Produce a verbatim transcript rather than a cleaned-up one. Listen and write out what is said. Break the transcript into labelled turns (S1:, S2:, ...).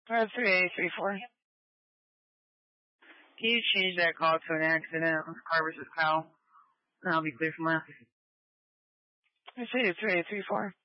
S1: Uh, three eight three four. Can you change that call to an accident on car versus cow? And I'll be clear from that. I say it's three eight three four.